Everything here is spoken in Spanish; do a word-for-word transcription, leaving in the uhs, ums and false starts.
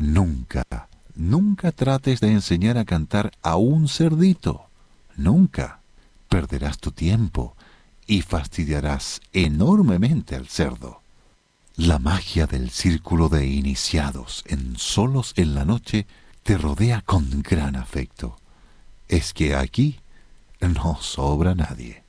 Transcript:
Nunca, nunca trates de enseñar a cantar a un cerdito. Nunca. Perderás tu tiempo y fastidiarás enormemente al cerdo. La magia del círculo de iniciados en Solos en la Noche te rodea con gran afecto. Es que aquí no sobra nadie.